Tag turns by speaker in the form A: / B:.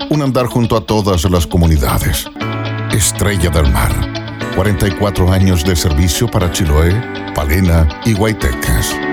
A: Un andar junto a todas las comunidades. Estrella del Mar. 44 años de servicio para Chiloé, Palena y Guayteques.